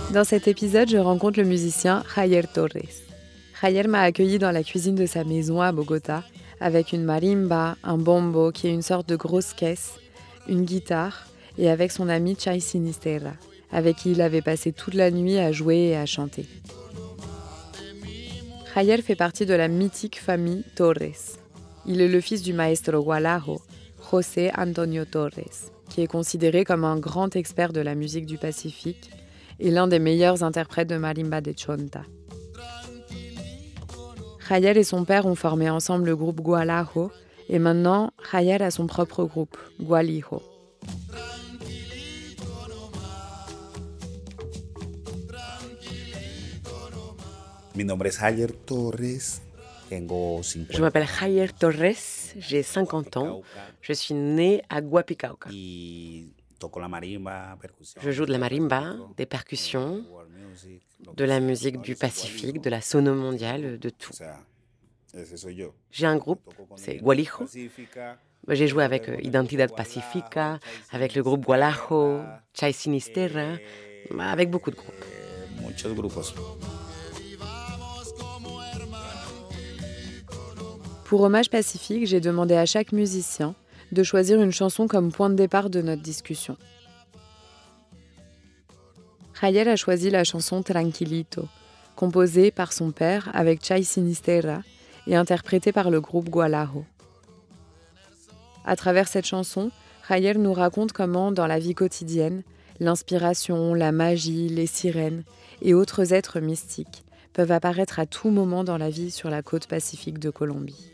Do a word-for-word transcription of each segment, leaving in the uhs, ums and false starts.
Dans cet épisode, je rencontre le musicien Javier Torres. Javier m'a accueilli dans la cuisine de sa maison à Bogota avec une marimba, un bombo qui est une sorte de grosse caisse, une guitare et avec son ami Chay Sinisterra, avec qui il avait passé toute la nuit à jouer et à chanter. Javier fait partie de la mythique famille Torres. Il est le fils du maestro gualajo, José Antonio Torres, qui est considéré comme un grand expert de la musique du Pacifique et l'un des meilleurs interprètes de marimba de chonta. Javier et son père ont formé ensemble le groupe Gualajo et maintenant, Javier a son propre groupe, Gualijo. Mi nombre es Javier Torres, tengo cincuenta. Je m'appelle Javier Torres, j'ai cinquante ans. Je suis né à Guapicauca. Y toco la marimba, percusión. Je joue de la marimba, des percussions, de la musique du Pacifique, de la sono mondiale, de tout. O sea, ese soy yo. J'ai un groupe, c'est Gualijo. J'ai joué avec euh, Identidad Pacifica, avec le groupe Gualajo, Chay Sinisterra, avec beaucoup de groupes. Eh, muchos grupos. Pour Hommage Pacifique, j'ai demandé à chaque musicien de choisir une chanson comme point de départ de notre discussion. Javier a choisi la chanson Tranquilito, composée par son père avec Chay Sinisterra et interprétée par le groupe Gualajo. À travers cette chanson, Javier nous raconte comment, dans la vie quotidienne, l'inspiration, la magie, les sirènes et autres êtres mystiques peuvent apparaître à tout moment dans la vie sur la côte pacifique de Colombie.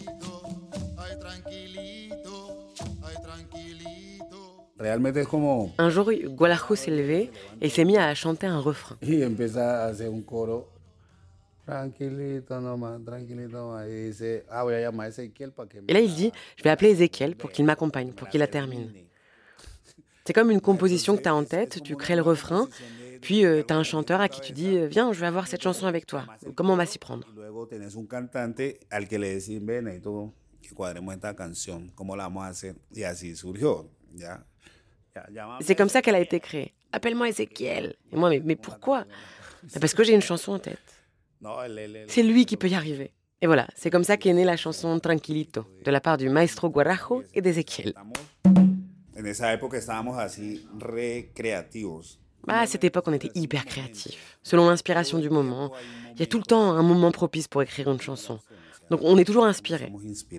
Realmente es como Un jour, Gualajo s'est levé et s'est mis à chanter un refrain. y empieza a hacer un coro. Tranquilito nomás, tranquilito nomás. Y dice, ah, voy a llamar a Ezequiel para que me... Et là, il dit, je vais appeler Ézéchiel pour qu'il m'accompagne, pour qu'il la termine. C'est comme une composition que tu as en tête, tu crées le refrain, puis euh, tu as un chanteur à qui tu dis euh, « Viens, je vais avoir cette chanson avec toi. Comment on va s'y prendre ?» Luego tenés un cantante al que le decís, ven, necesito que cuadremos esta canción, ¿cómo la vamos a hacer? Y así surgió, ya. C'est comme ça qu'elle a été créée. « Appelle-moi Ézéchiel !» Et moi, mais, mais pourquoi ? Parce que j'ai une chanson en tête. C'est lui qui peut y arriver. Et voilà, c'est comme ça qu'est née la chanson Tranquilito, de la part du maestro Guarajo et d'Ézéchiel. En esa época estábamos así re creativos. Bah, à cette époque, on était hyper créatifs, selon l'inspiration du moment. Il y a tout le temps un moment propice pour écrire une chanson. Donc on est toujours inspiré.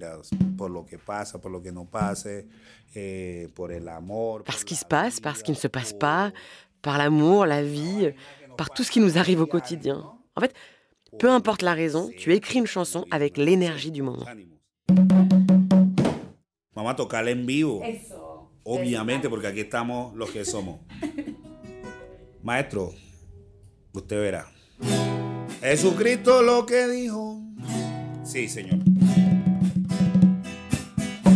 Par ce qui se passe, par ce qui ne se passe pas, par l'amour, la vie, par tout ce qui nous arrive au quotidien. En fait, peu importe la raison, tu écris une chanson avec l'énergie du moment. Vamos a tocarla en vivo. Obviamente, porque aquí estamos los que somos. Maestro, usted verá. Jesucristo lo que dijo. Sí, señor.